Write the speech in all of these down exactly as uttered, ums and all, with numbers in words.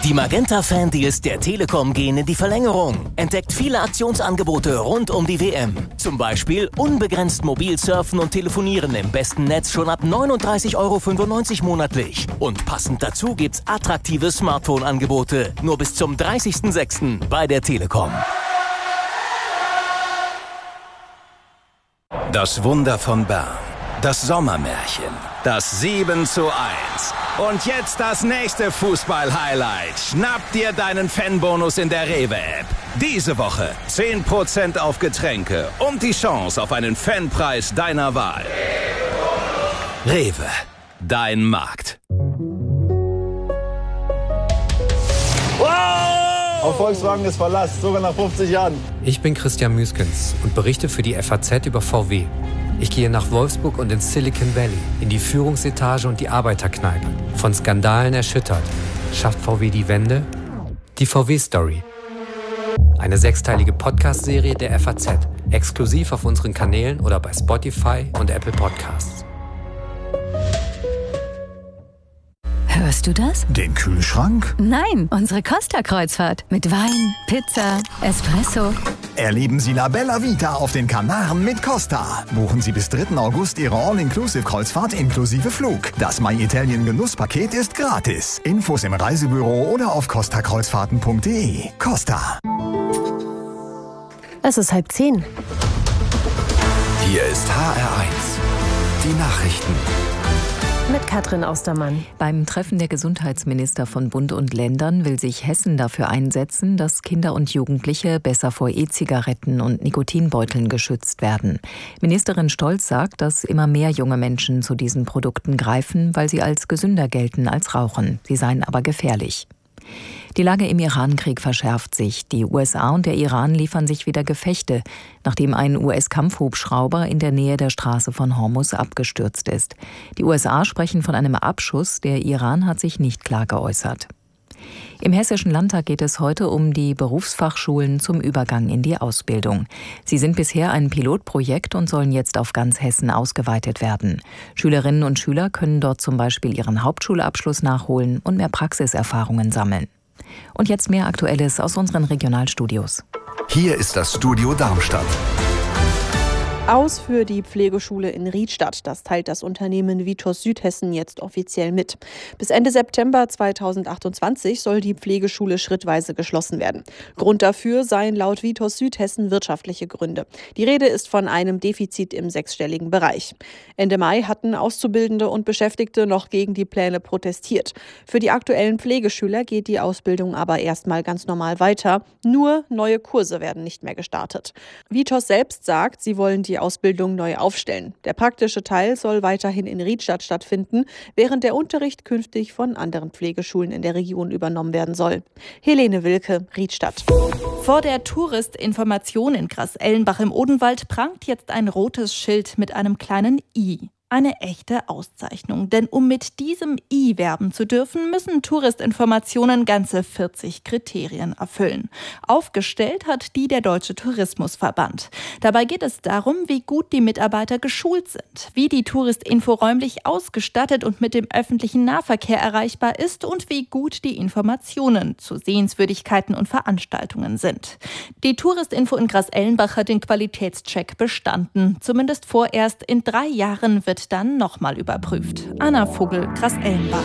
Die Magenta-Fan-Deals der Telekom gehen in die Verlängerung. Entdeckt viele Aktionsangebote rund um die W M. Zum Beispiel unbegrenzt mobil surfen und telefonieren im besten Netz schon ab neununddreißig Euro fünfundneunzig monatlich. Und passend dazu gibt's attraktive Smartphone-Angebote. Nur bis zum dreißigsten sechsten bei der Telekom. Das Wunder von Bern. Das Sommermärchen. Das sieben zu eins. Und jetzt das nächste Fußball-Highlight. Schnapp dir deinen Fanbonus in der Rewe-App. Diese Woche zehn Prozent auf Getränke und die Chance auf einen Fanpreis deiner Wahl. Rewe, dein Markt. Auf Volkswagen ist Verlass, sogar nach fünfzig Jahren. Ich bin Christian Müskens und berichte für die F A Z über V W. Ich gehe nach Wolfsburg und ins Silicon Valley, in die Führungsetage und die Arbeiterkneipe. Von Skandalen erschüttert. Schafft V W die Wende? Die V W-Story. Eine sechsteilige Podcast-Serie der F A Z. Exklusiv auf unseren Kanälen oder bei Spotify und Apple Podcasts. Hörst du das? Den Kühlschrank? Nein, unsere Costa-Kreuzfahrt. Mit Wein, Pizza, Espresso. Erleben Sie La Bella Vita auf den Kanaren mit Costa. Buchen Sie bis dritten August Ihre All-Inclusive-Kreuzfahrt inklusive Flug. Das My Italien Genusspaket ist gratis. Infos im Reisebüro oder auf costa kreuzfahrten punkt de. Costa. Es ist halb zehn. Hier ist H R eins. Die Nachrichten. Mit Katrin Austermann. Beim Treffen der Gesundheitsminister von Bund und Ländern will sich Hessen dafür einsetzen, dass Kinder und Jugendliche besser vor E-Zigaretten und Nikotinbeuteln geschützt werden. Ministerin Stolz sagt, dass immer mehr junge Menschen zu diesen Produkten greifen, weil sie als gesünder gelten als Rauchen. Sie seien aber gefährlich. Die Lage im Iran-Krieg verschärft sich. Die U S A und der Iran liefern sich wieder Gefechte, nachdem ein U S-Kampfhubschrauber in der Nähe der Straße von Hormuz abgestürzt ist. Die U S A sprechen von einem Abschuss, der Iran hat sich nicht klar geäußert. Im Hessischen Landtag geht es heute um die Berufsfachschulen zum Übergang in die Ausbildung. Sie sind bisher ein Pilotprojekt und sollen jetzt auf ganz Hessen ausgeweitet werden. Schülerinnen und Schüler können dort zum Beispiel ihren Hauptschulabschluss nachholen und mehr Praxiserfahrungen sammeln. Und jetzt mehr Aktuelles aus unseren Regionalstudios. Hier ist das Studio Darmstadt. Aus für die Pflegeschule in Riedstadt. Das teilt das Unternehmen Vitos Südhessen jetzt offiziell mit. Bis Ende September zweitausendachtundzwanzig soll die Pflegeschule schrittweise geschlossen werden. Grund dafür seien laut Vitos Südhessen wirtschaftliche Gründe. Die Rede ist von einem Defizit im sechsstelligen Bereich. Ende Mai hatten Auszubildende und Beschäftigte noch gegen die Pläne protestiert. Für die aktuellen Pflegeschüler geht die Ausbildung aber erstmal ganz normal weiter. Nur neue Kurse werden nicht mehr gestartet. Vitos selbst sagt, sie wollen die Ausbildung neu aufstellen. Der praktische Teil soll weiterhin in Riedstadt stattfinden, während der Unterricht künftig von anderen Pflegeschulen in der Region übernommen werden soll. Helene Wilke, Riedstadt. Vor der Touristinformation in Grasellenbach im Odenwald prangt jetzt ein rotes Schild mit einem kleinen I. Eine echte Auszeichnung, denn um mit diesem I werben zu dürfen, müssen Touristinformationen ganze vierzig Kriterien erfüllen. Aufgestellt hat die der Deutsche Tourismusverband. Dabei geht es darum, wie gut die Mitarbeiter geschult sind, wie die Touristinfo räumlich ausgestattet und mit dem öffentlichen Nahverkehr erreichbar ist und wie gut die Informationen zu Sehenswürdigkeiten und Veranstaltungen sind. Die Touristinfo in Grasellenbach hat den Qualitätscheck bestanden. Zumindest vorerst in drei Jahren wird dann nochmal überprüft. Anna Vogel, Grasellenbach.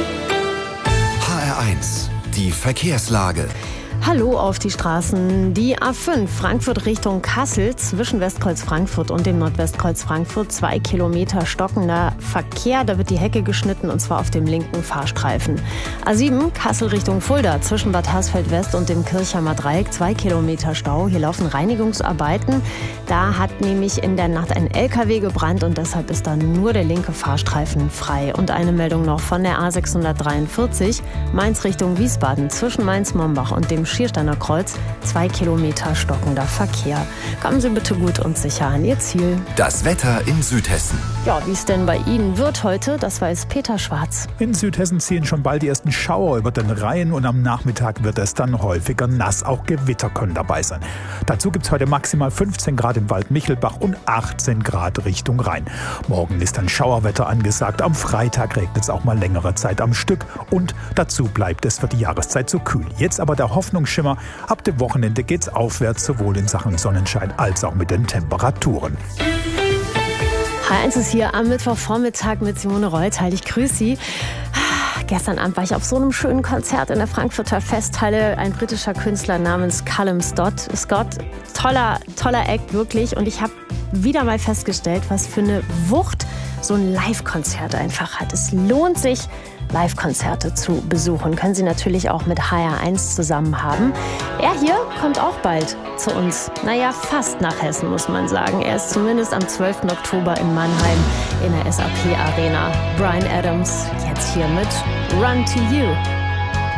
H R eins, die Verkehrslage. Hallo auf die Straßen. Die A fünf Frankfurt Richtung Kassel zwischen Westkreuz Frankfurt und dem Nordwestkreuz Frankfurt. Zwei Kilometer stockender Verkehr. Da wird die Hecke geschnitten und zwar auf dem linken Fahrstreifen. A sieben Kassel Richtung Fulda zwischen Bad Hersfeld West und dem Kirchheimer Dreieck. Zwei Kilometer Stau. Hier laufen Reinigungsarbeiten. Da hat nämlich in der Nacht ein L K W gebrannt und deshalb ist da nur der linke Fahrstreifen frei. Und eine Meldung noch von der A sechshundertdreiundvierzig Mainz Richtung Wiesbaden zwischen Mainz-Mombach und dem zum Schiersteiner Kreuz. Zwei Kilometer stockender Verkehr. Kommen Sie bitte gut und sicher an Ihr Ziel. Das Wetter in Südhessen. Ja, wie es denn bei Ihnen wird heute, das weiß Peter Schwarz. In Südhessen ziehen schon bald die ersten Schauer über den Rhein und am Nachmittag wird es dann häufiger nass. Auch Gewitter können dabei sein. Dazu gibt es heute maximal fünfzehn Grad im Wald-Michelbach und achtzehn Grad Richtung Rhein. Morgen ist dann Schauerwetter angesagt. Am Freitag regnet es auch mal längere Zeit am Stück. Und dazu bleibt es für die Jahreszeit so kühl. Jetzt aber der Hoffnungsschimmer. Ab dem Wochenende geht's aufwärts, sowohl in Sachen Sonnenschein als auch mit den Temperaturen. H eins ist hier am Mittwochvormittag mit Simone Reuteil. Ich grüße Sie. Gestern Abend war ich auf so einem schönen Konzert in der Frankfurter Festhalle. Ein britischer Künstler namens Callum Scott. Scott, toller, toller Act, wirklich. Und ich habe wieder mal festgestellt, was für eine Wucht so ein Live-Konzert einfach hat. Es lohnt sich, Live-Konzerte zu besuchen. Können Sie natürlich auch mit H R eins zusammen haben. Er hier kommt auch bald zu uns. Naja, fast nach Hessen, muss man sagen. Er ist zumindest am zwölften Oktober in Mannheim in der S A P Arena. Bryan Adams, jetzt hier mit Run to You.